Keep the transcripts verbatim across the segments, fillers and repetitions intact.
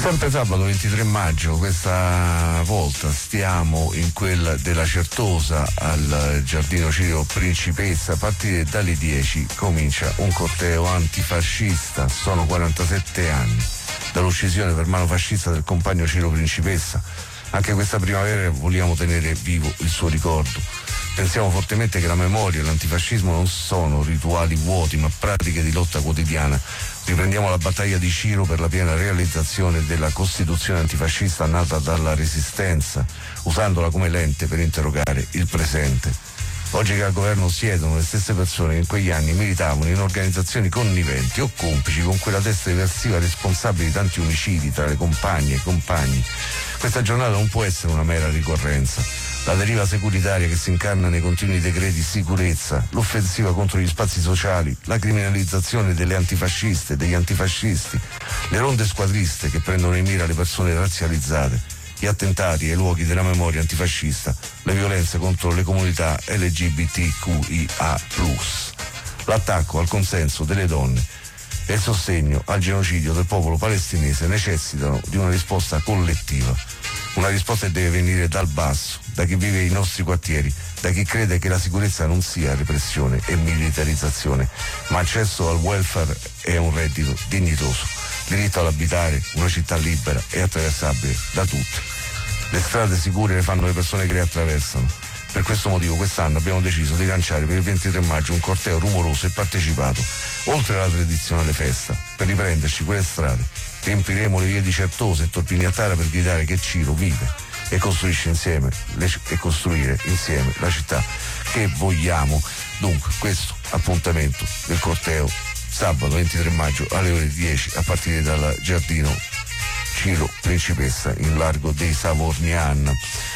Sempre sabato ventitré maggio, questa volta stiamo in quella della Certosa al Giardino Cirio Principessa. A partire dalle dieci comincia un corteo antifascista. Sono quarantasette anni dall'uccisione per mano fascista del compagno Cirio Principessa. Anche questa primavera vogliamo tenere vivo il suo ricordo. Pensiamo fortemente che la memoria e l'antifascismo non sono rituali vuoti, ma pratiche di lotta quotidiana. Riprendiamo la battaglia di Ciro per la piena realizzazione della Costituzione antifascista nata dalla Resistenza, usandola come lente per interrogare il presente. Oggi che al governo siedono le stesse persone che in quegli anni militavano in organizzazioni conniventi o complici con quella testa diversiva responsabile di tanti omicidi tra le compagne e i compagni. Questa giornata non può essere una mera ricorrenza. La deriva securitaria che si incarna nei continui decreti sicurezza, l'offensiva contro gli spazi sociali, la criminalizzazione delle antifasciste, degli antifascisti, le ronde squadriste che prendono in mira le persone razzializzate, gli attentati ai luoghi della memoria antifascista, le violenze contro le comunità L G B T Q I A plus, l'attacco al consenso delle donne e il sostegno al genocidio del popolo palestinese necessitano di una risposta collettiva. Una risposta che deve venire dal basso, da chi vive i nostri quartieri, da chi crede che la sicurezza non sia repressione e militarizzazione, ma accesso al welfare e a un reddito dignitoso, diritto all'abitare una città libera e attraversabile da tutti. Le strade sicure le fanno le persone che le attraversano. Per questo motivo quest'anno abbiamo deciso di lanciare per il ventitré maggio un corteo rumoroso e partecipato, oltre alla tradizionale festa, per riprenderci quelle strade. Riempiremo le vie di Certosa e Torpignattara per gridare che Ciro vive e costruisce insieme le, e costruire insieme la città che vogliamo. Dunque, questo appuntamento del corteo sabato ventitré maggio alle ore dieci a partire dal Giardino Cirio Principessa in largo dei Savornian,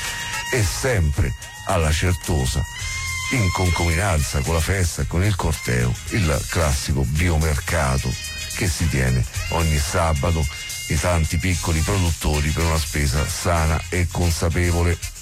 e sempre alla Certosa, in concomitanza con la festa e con il corteo, il classico biomercato che si tiene ogni sabato, i tanti piccoli produttori per una spesa sana e consapevole.